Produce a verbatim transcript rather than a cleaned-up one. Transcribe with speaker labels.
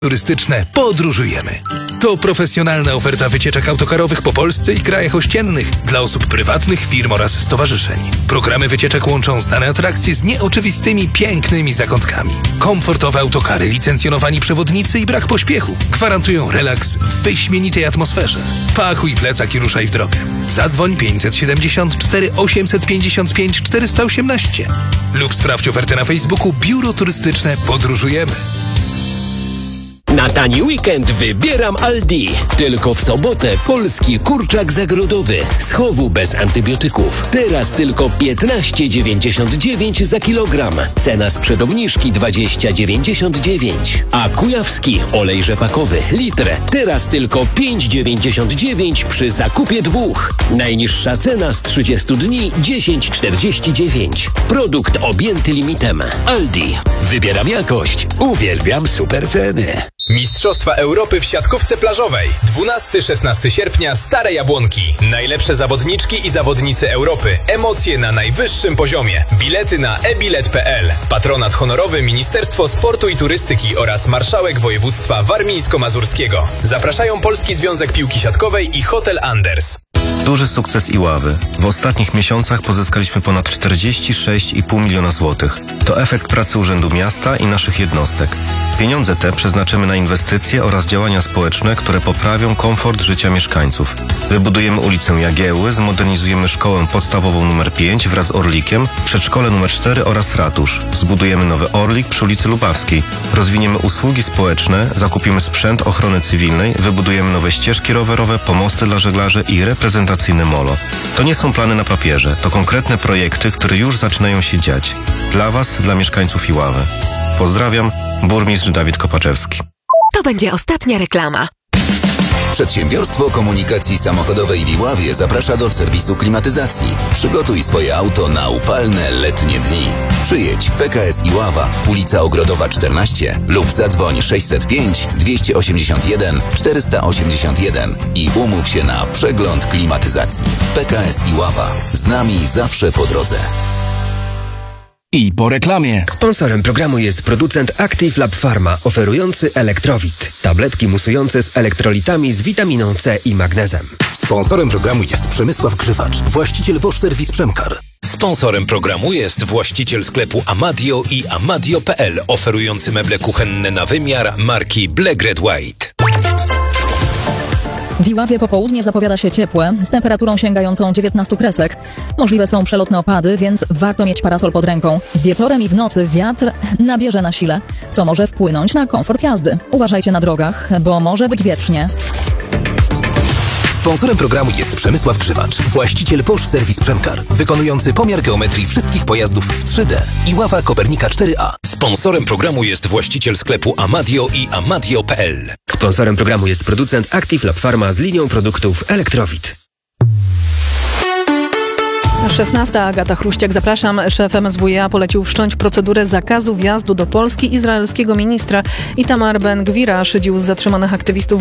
Speaker 1: Turystyczne podróżujemy. To profesjonalna oferta wycieczek autokarowych po Polsce i krajach ościennych dla osób prywatnych, firm oraz stowarzyszeń. Programy wycieczek łączą znane atrakcje z nieoczywistymi, pięknymi zakątkami. Komfortowe autokary, licencjonowani przewodnicy i brak pośpiechu gwarantują relaks w wyśmienitej atmosferze. Pakuj plecak i ruszaj w drogę. Zadzwoń pięćset siedemdziesiąt cztery osiemset pięćdziesiąt pięć czterysta osiemnaście lub sprawdź ofertę na Facebooku Biuro Turystyczne Podróżujemy.
Speaker 2: Na tani weekend wybieram Aldi. Tylko w sobotę polski kurczak zagrodowy z chowu bez antybiotyków. Teraz tylko piętnaście dziewięćdziesiąt dziewięć za kilogram. Cena sprzed obniżki dwadzieścia dziewięćdziesiąt dziewięć. A kujawski olej rzepakowy litr. Teraz tylko pięć dziewięćdziesiąt dziewięć przy zakupie dwóch. Najniższa cena z trzydziestu dni dziesięć czterdzieści dziewięć. Produkt objęty limitem. Aldi. Wybieram jakość. Uwielbiam super ceny.
Speaker 3: Mistrzostwa Europy w siatkówce plażowej. dwunastego do szesnastego sierpnia Stare Jabłonki. Najlepsze zawodniczki i zawodnicy Europy. Emocje na najwyższym poziomie. Bilety na e bilet kropka p l. Patronat honorowy Ministerstwo Sportu i Turystyki oraz Marszałek Województwa Warmińsko-Mazurskiego. Zapraszają Polski Związek Piłki Siatkowej i Hotel Anders.
Speaker 4: Duży sukces Iławy. W ostatnich miesiącach pozyskaliśmy ponad czterdzieści sześć i pół miliona złotych. To efekt pracy Urzędu Miasta i naszych jednostek. Pieniądze te przeznaczymy na inwestycje oraz działania społeczne, które poprawią komfort życia mieszkańców. Wybudujemy ulicę Jagiełły, zmodernizujemy szkołę podstawową numer pięć wraz z Orlikiem, przedszkole numer cztery oraz ratusz. Zbudujemy nowy Orlik przy ulicy Lubawskiej. Rozwiniemy usługi społeczne, zakupimy sprzęt ochrony cywilnej, wybudujemy nowe ścieżki rowerowe, pomosty dla żeglarzy i reprezentacyjne molo. To nie są plany na papierze, to konkretne projekty, które już zaczynają się dziać. Dla Was, dla mieszkańców Iławy. Pozdrawiam, burmistrz Dawid Kopaczewski.
Speaker 5: To będzie ostatnia reklama.
Speaker 6: Przedsiębiorstwo Komunikacji Samochodowej w Iławie zaprasza do serwisu klimatyzacji. Przygotuj swoje auto na upalne letnie dni. Przyjedź P K S Iława, ulica Ogrodowa czternaście lub zadzwoń sześćset pięć dwieście osiemdziesiąt jeden czterysta osiemdziesiąt jeden i umów się na przegląd klimatyzacji. P K S Iława. Z nami zawsze po drodze.
Speaker 7: I po reklamie.
Speaker 2: Sponsorem programu jest producent Active Lab Pharma, oferujący Elektrowit. Tabletki musujące z elektrolitami z witaminą C i magnezem.
Speaker 1: Sponsorem programu jest Przemysław Grzywacz, właściciel Bosch Service Przemkar.
Speaker 8: Sponsorem programu jest właściciel sklepu Amadio i amadio kropka p l, oferujący meble kuchenne na wymiar marki Black Red White.
Speaker 9: W Iławie popołudnie zapowiada się ciepłe, z temperaturą sięgającą dziewiętnastu kresek. Możliwe są przelotne opady, więc warto mieć parasol pod ręką. Wieczorem i w nocy wiatr nabierze na sile, co może wpłynąć na komfort jazdy. Uważajcie na drogach, bo może być wietrznie.
Speaker 1: Sponsorem programu jest Przemysław Grzywacz, właściciel Bosch Service Przemkar, wykonujący pomiar geometrii wszystkich pojazdów w trzy D. Iława Kopernika cztery A.
Speaker 8: Sponsorem programu jest właściciel sklepu Amadio i amadio kropka p l.
Speaker 2: Sponsorem programu jest producent Active Lab Pharma z linią produktów Elektrowit.
Speaker 10: szesnasta. Agata Chruściak, zapraszam. Szef M S W iA polecił wszcząć procedurę zakazu wjazdu do Polski izraelskiego ministra. Itamar Ben-Gwira szydził z zatrzymanych aktywistów